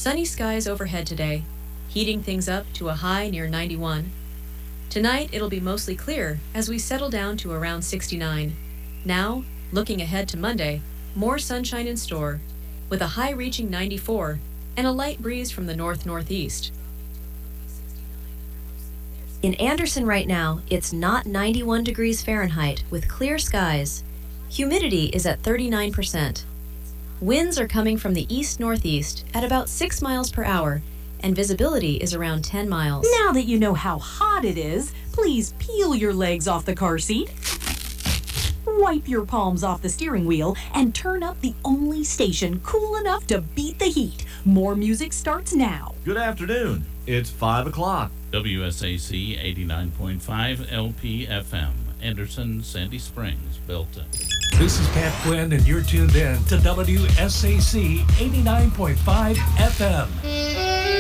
Sunny skies overhead today, heating things up to a high near 91. Tonight, it'll be mostly clear as we settle down to around 69. Now, looking ahead to Monday, more sunshine in store, with a high reaching 94 and a light breeze from the north-northeast. In Anderson right now, it's not 91 degrees Fahrenheit with clear skies. Humidity is at 39%. Winds are coming from the east-northeast at about 6 miles per hour, and visibility is around 10 miles. Now that you know how hot it is, please peel your legs off the car seat, wipe your palms off the steering wheel, and turn up the only station cool enough to beat the heat. More music starts now. Good afternoon. It's 5 o'clock. WSAC 89.5 LPFM, Anderson, Sandy Springs, Belton. This is Pat Quinn, and you're tuned in to WSAC 89.5 FM.